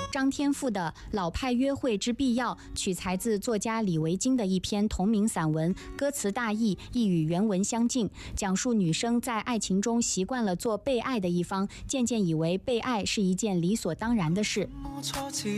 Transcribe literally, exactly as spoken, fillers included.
张天赋的《老派约会之必要》取材自作家李维京的一篇同名散文，歌词大意亦与原文相近，讲述女生在爱情中习惯了做被爱的一方，渐渐以为被爱是一件理所当然的事。